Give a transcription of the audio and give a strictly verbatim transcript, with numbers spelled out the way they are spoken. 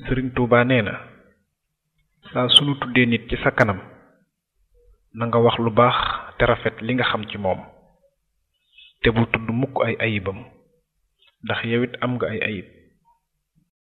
Sëriñ Tuuba nee na saa sunu tuddee nit ci sa kanam na nga wax lu baax te rafet li nga xam ci moom te bul tudd mukk ay ayibam ndax yow it am nga ay ayib